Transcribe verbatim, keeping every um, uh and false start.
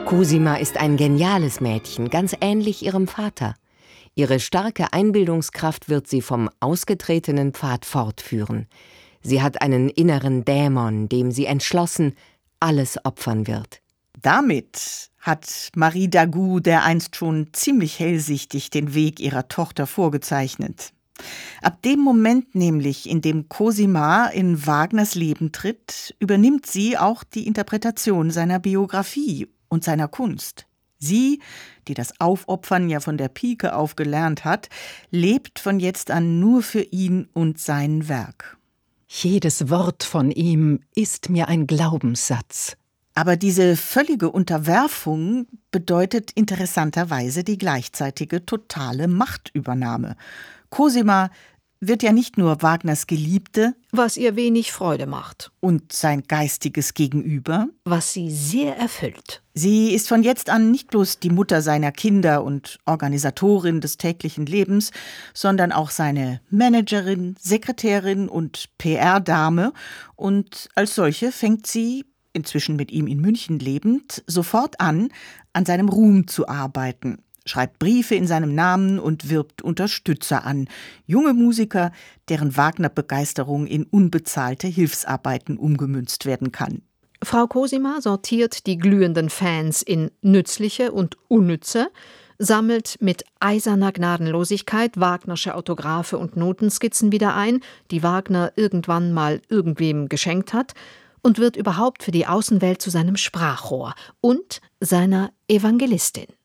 Cosima ist ein geniales Mädchen, ganz ähnlich ihrem Vater. Ihre starke Einbildungskraft wird sie vom ausgetretenen Pfad fortführen. Sie hat einen inneren Dämon, dem sie entschlossen alles opfern wird. Damit hat Marie Dagout dereinst schon ziemlich hellsichtig den Weg ihrer Tochter vorgezeichnet. Ab dem Moment nämlich, in dem Cosima in Wagners Leben tritt, übernimmt sie auch die Interpretation seiner Biografie und seiner Kunst. Sie, die das Aufopfern ja von der Pike auf gelernt hat, lebt von jetzt an nur für ihn und sein Werk. Jedes Wort von ihm ist mir ein Glaubenssatz. Aber diese völlige Unterwerfung bedeutet interessanterweise die gleichzeitige totale Machtübernahme. Cosima wird ja nicht nur Wagners Geliebte, was ihr wenig Freude macht, und sein geistiges Gegenüber, was sie sehr erfüllt. Sie ist von jetzt an nicht bloß die Mutter seiner Kinder und Organisatorin des täglichen Lebens, sondern auch seine Managerin, Sekretärin und P R-Dame. Und als solche fängt sie, inzwischen mit ihm in München lebend, sofort an, an seinem Ruhm zu arbeiten. Schreibt Briefe in seinem Namen und wirbt Unterstützer an. Junge Musiker, deren Wagner-Begeisterung in unbezahlte Hilfsarbeiten umgemünzt werden kann. Frau Cosima sortiert die glühenden Fans in nützliche und unnütze, sammelt mit eiserner Gnadenlosigkeit Wagnersche Autographe und Notenskizzen wieder ein, die Wagner irgendwann mal irgendwem geschenkt hat, und wird überhaupt für die Außenwelt zu seinem Sprachrohr und seiner Evangelistin.